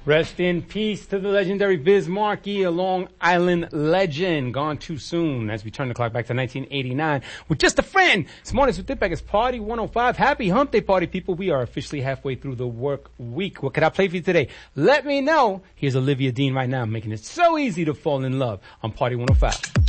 Rest in peace to the legendary Biz Markie, a Long Island legend, gone too soon as we turn the clock back to 1989 with just a friend. This morning's with Dipback is Party 105. Happy Hump Day, party people. We are officially halfway through the work week. What could I play for you today? Let me know. Here's Olivia Dean right now, making it so easy to fall in love on Party 105.